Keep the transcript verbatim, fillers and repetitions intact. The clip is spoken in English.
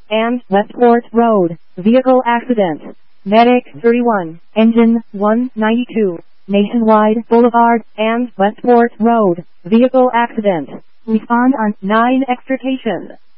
and Westport Road. Vehicle accident. Medic thirty-one, engine one ninety-two, Nationwide Boulevard and Westport Road. Vehicle accident. Respond on nine extrication.